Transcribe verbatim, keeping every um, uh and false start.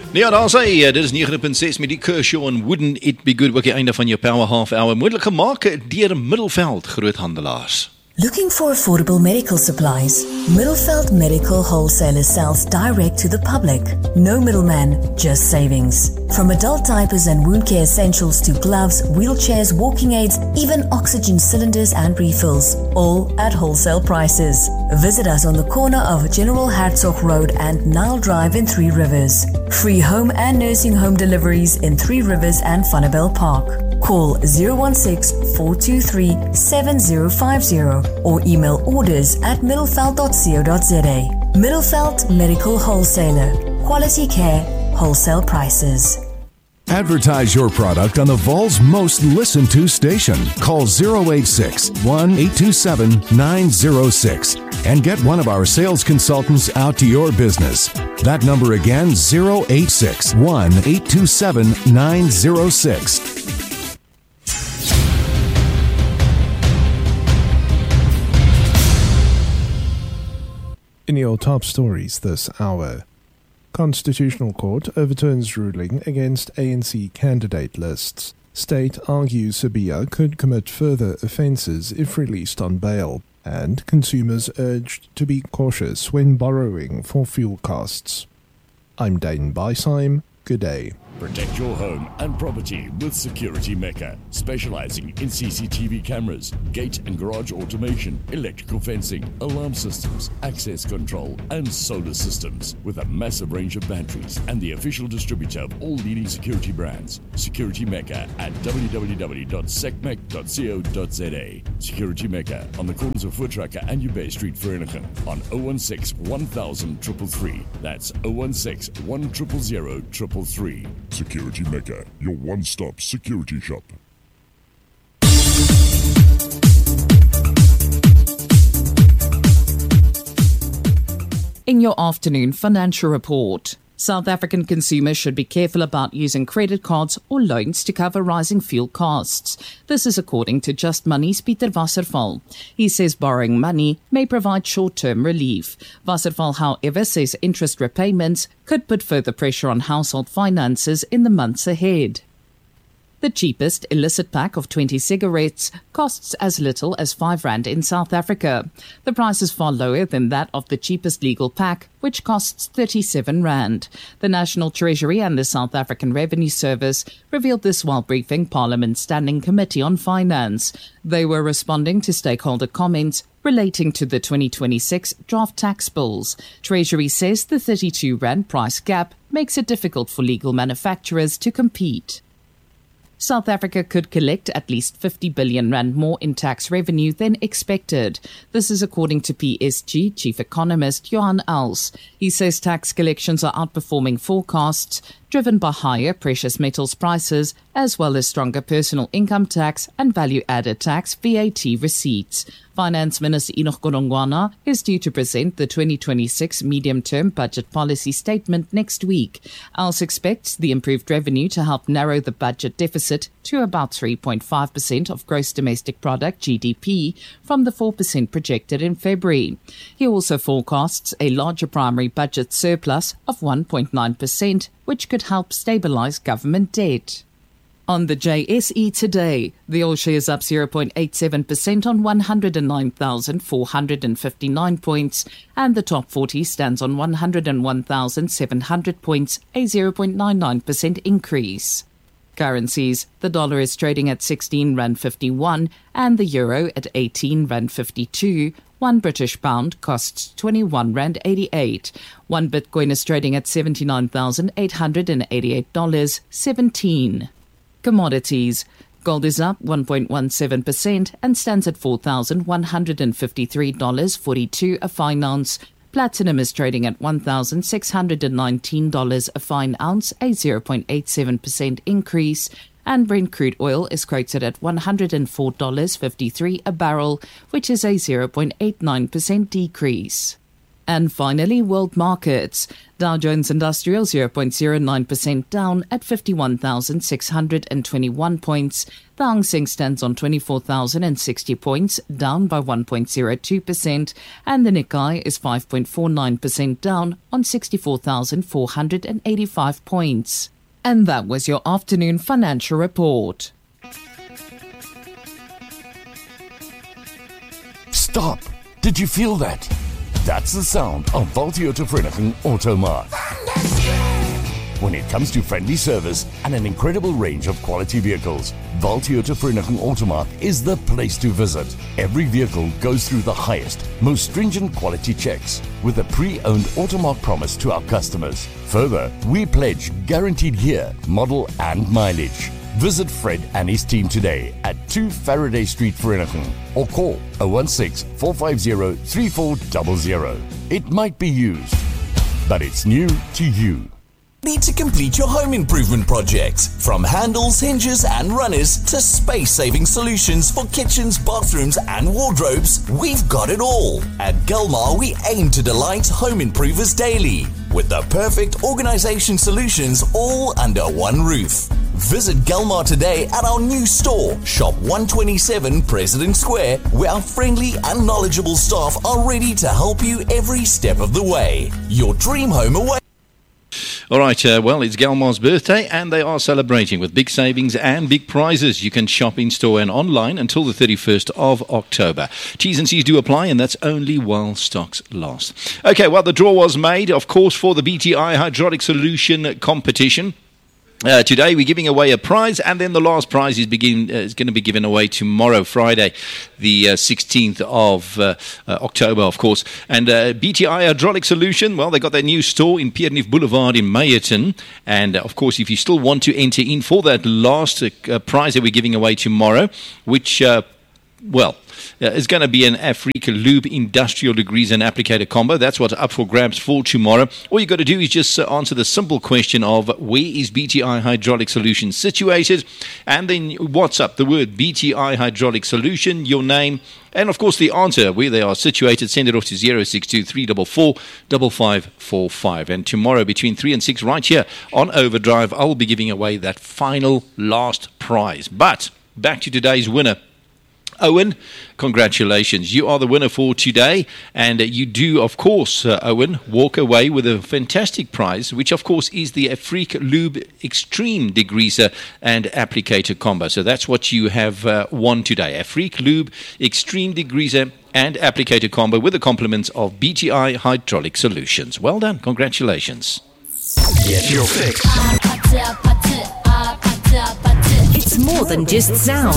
Ja, daar sê jy, dit is nege punt ses met die Kershaw en Wouldn't It Be Good, ook die einde van jou Power Half Hour, moontlik gemaak deur Middelveld Groothandelaars. Looking for affordable medical supplies? Middelveld Medical Wholesalers sells direct to the public. No middleman, just savings. From adult diapers and wound care essentials to gloves, wheelchairs, walking aids, even oxygen cylinders and refills, all at wholesale prices. Visit us on the corner of General Hertzog Road and Nile Drive in Three Rivers. Free home and nursing home deliveries in Three Rivers and Funnabell Park. Call zero one six, four two three, seven zero five zero or email orders at middelveld dot co dot za. Middelveld Medical Wholesaler. Quality care, wholesale prices. Advertise your product on the Vol's most listened to station. Call zero eight six, one eight two seven, nine zero six and get one of our sales consultants out to your business. That number again, zero eight six, one eight two seven, nine zero six. In your top stories this hour, Constitutional Court overturns ruling against A N C candidate lists. State argues Sibiya could commit further offences if released on bail. And consumers urged to be cautious when borrowing for fuel costs. I'm Dane Beisheim. Good day. Protect your home and property with Security Mecca, specializing in C C T V cameras, gate and garage automation, electrical fencing, alarm systems, access control, and solar systems. With a massive range of batteries and the official distributor of all leading security brands, Security Mecca at w w w dot secmec dot co dot za. Security Mecca on the corners of Voortrekker and Ubay Street, Vereniging, on zero one six, one thousand, three three three. That's zero one six, one zero zero, three three three. Security Mecca, your one-stop security shop. In your afternoon financial report, South African consumers should be careful about using credit cards or loans to cover rising fuel costs. This is according to Just Money's Pieter Wasserval. He says borrowing money may provide short-term relief. Wasserval, however, says interest repayments could put further pressure on household finances in the months ahead. The cheapest illicit pack of twenty cigarettes costs as little as five rand in South Africa. The price is far lower than that of the cheapest legal pack, which costs thirty-seven rand. The National Treasury and the South African Revenue Service revealed this while briefing Parliament's Standing Committee on Finance. They were responding to stakeholder comments relating to the twenty twenty-six draft tax bills. Treasury says the thirty-two rand price gap makes it difficult for legal manufacturers to compete. South Africa could collect at least fifty billion rand more in tax revenue than expected. This is according to P S G Chief Economist Johan Els. He says tax collections are outperforming forecasts, driven by higher precious metals prices, as well as stronger personal income tax and value-added tax V A T receipts. Finance Minister Enoch Godongwana is due to present the twenty twenty-six medium-term budget policy statement next week. Els expects the improved revenue to help narrow the budget deficit to about three point five percent of gross domestic product G D P from the four percent projected in February. He also forecasts a larger primary budget surplus of one point nine percent, which could help stabilize government debt. On the J S E today, the oil share is up zero point eight seven percent on one hundred nine thousand four hundred fifty-nine points, and the top forty stands on one hundred one thousand seven hundred points, a zero point nine nine percent increase. Currencies: the dollar is trading at sixteen rand fifty-one and the euro at eighteen rand fifty-two. One British pound costs twenty-one rand eighty-eight. One Bitcoin is trading at seventy-nine thousand eight hundred eighty-eight dollars and seventeen cents. Commodities: gold is up one point one seven percent and stands at four thousand one hundred fifty-three dollars and forty-two cents a fine ounce. Platinum is trading at one thousand six hundred nineteen dollars a fine ounce, a zero point eight seven percent increase. And Brent crude oil is quoted at one hundred four dollars and fifty-three cents a barrel, which is a zero point eight nine percent decrease. And finally, world markets. Dow Jones Industrial zero point zero nine percent down at fifty-one thousand six hundred twenty-one points. The Hang Seng stands on twenty-four thousand sixty points, down by one point zero two percent. And the Nikkei is five point four nine percent down on sixty-four thousand four hundred eighty-five points. And that was your afternoon financial report. Stop! Did you feel that? That's the sound of Valtioto Vereniging Automark. When it comes to friendly service and an incredible range of quality vehicles, Valtioto Vereniging Automark is the place to visit. Every vehicle goes through the highest, most stringent quality checks with a pre-owned Automark promise to our customers. Further, we pledge guaranteed year, model and mileage. Visit Fred and his team today at two Faraday Street, Vereniging, or call zero one six, four five zero, three four zero zero. It might be used, but it's new to you. Need to complete your home improvement project? From handles, hinges and runners to space-saving solutions for kitchens, bathrooms and wardrobes, we've got it all. At Gilmar, we aim to delight home improvers daily with the perfect organization solutions all under one roof. Visit Gilmar today at our new store, Shop one twenty-seven President Square, where our friendly and knowledgeable staff are ready to help you every step of the way. Your dream home away. All right, uh, well, it's Galmar's birthday and they are celebrating with big savings and big prizes. You can shop in store and online until the thirty-first of October. T's and C's do apply, and that's only while stocks last. Okay, well, the draw was made, of course, for the B T I Hydraulic Solution competition. Uh, today we're giving away a prize, and then the last prize is begin uh, is going to be given away tomorrow, Friday, the uh, sixteenth of uh, uh, October, of course. And uh, B T I Hydraulic Solution, well, they got their new store in Pierneef Boulevard in Meyerton. And uh, of course, if you still want to enter in for that last uh, prize that we're giving away tomorrow, which uh, well, uh, it's going to be an Africa Lube Industrial Degrees and Applicator combo. That's what's up for grabs for tomorrow. All you got to do is just uh, answer the simple question of where is B T I Hydraulic Solution situated, and then WhatsApp the word B T I Hydraulic Solution, your name, and of course the answer where they are situated. Send it off to zero six two three four four five five four five. And tomorrow between three and six, right here on Overdrive, I will be giving away that final last prize. But back to today's winner. Owen, congratulations. You are the winner for today, and uh, you do, of course, uh, Owen, walk away with a fantastic prize, which, of course, is the Afrique Lube Extreme Degreaser and Applicator Combo. So that's what you have uh, won today. Afrique Lube Extreme Degreaser and Applicator Combo with the compliments of B T I Hydraulic Solutions. Well done. Congratulations. Get your fix. It's more than just sound.